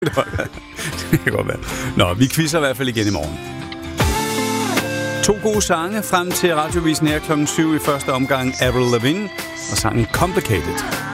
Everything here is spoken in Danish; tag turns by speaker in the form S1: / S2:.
S1: Det kan godt være. Nå, vi quizzer i hvert fald igen i morgen. 2 gode sange frem til radiovisen her klokken 7 i første omgang. Avril Lavigne og sangen Complicated.